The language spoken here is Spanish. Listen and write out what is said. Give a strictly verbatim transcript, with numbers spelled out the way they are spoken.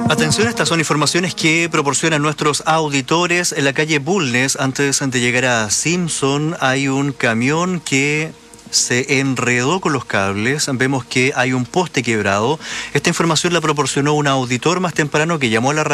Atención, estas son informaciones que proporcionan nuestros auditores. En la calle Bulnes, antes de llegar a Simpson, hay un camión que se enredó con los cables. Vemos que hay un poste quebrado. Esta información la proporcionó un auditor más temprano que llamó a la radio.